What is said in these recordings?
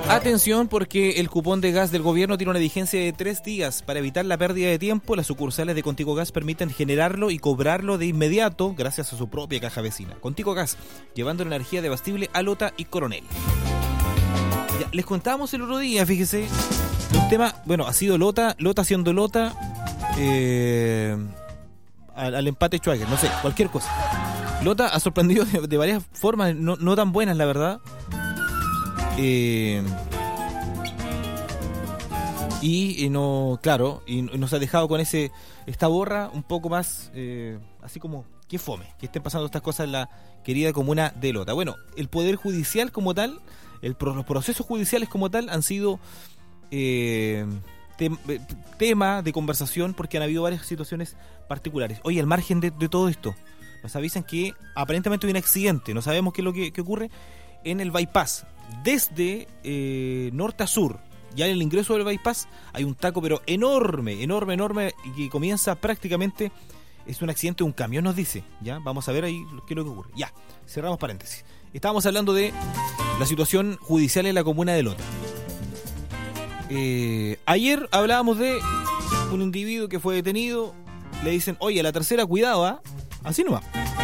Atención, porque el cupón de gas del gobierno tiene una vigencia de 3 días. Para evitar la pérdida de tiempo, las sucursales de Contigo Gas permiten generarlo y cobrarlo de inmediato gracias a su propia caja vecina. Contigo Gas, llevando la energía de Bastible a Lota y Coronel. Ya, les contábamos el otro día, fíjese, un tema, bueno, ha sido Lota siendo Lota, al empate Schwager, no sé, cualquier cosa. Lota ha sorprendido de varias formas, no tan buenas, la verdad. Y nos ha dejado con esta borra un poco más, así como, qué fome, que estén pasando estas cosas en la querida comuna de Lota. Bueno, el Poder Judicial como tal, los procesos judiciales como tal han sido tema de conversación porque han habido varias situaciones particulares. Oye, al margen de todo esto, nos avisan que aparentemente hay un accidente, no sabemos qué es lo que ocurre en el bypass, desde norte a sur. Ya en el ingreso del bypass hay un taco pero enorme, y que comienza prácticamente, es un accidente de un camión, nos dice. Ya, vamos a ver ahí qué es lo que ocurre. Ya, cerramos paréntesis. Estábamos hablando de la situación judicial en la comuna de Lota. Ayer hablábamos de un individuo que fue detenido. Le dicen, oye, a la tercera, cuidado, ¿ah? Así nomás.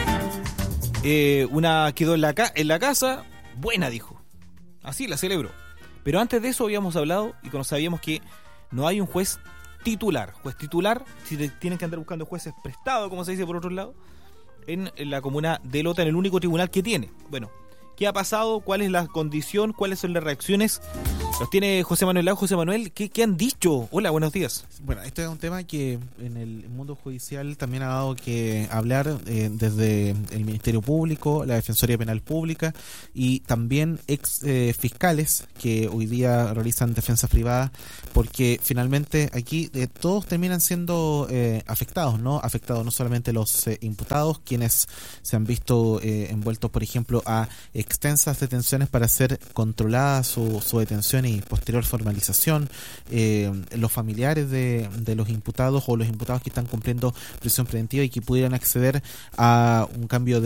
Una quedó en la casa, buena, dijo. Así la celebró. Pero antes de eso habíamos hablado y sabíamos que no hay un juez titular. Juez titular, si tienen que andar buscando jueces prestados, como se dice por otro lado, en la comuna de Lota, en el único tribunal que tiene. Bueno, ¿qué ha pasado? ¿Cuál es la condición? ¿Cuáles son las reacciones? Los tiene José Manuel Lau. José Manuel, ¿qué han dicho? Hola, buenos días. Bueno, esto es un tema que en el mundo judicial también ha dado que hablar desde el Ministerio Público, la Defensoría Penal Pública y también fiscales que hoy día realizan defensa privada, porque finalmente aquí todos terminan siendo afectados, ¿no? Afectados no solamente los imputados, quienes se han visto envueltos, por ejemplo, a extensas detenciones para ser controlada su detención y posterior formalización, los familiares de los imputados o los imputados que están cumpliendo prisión preventiva y que pudieran acceder a un cambio de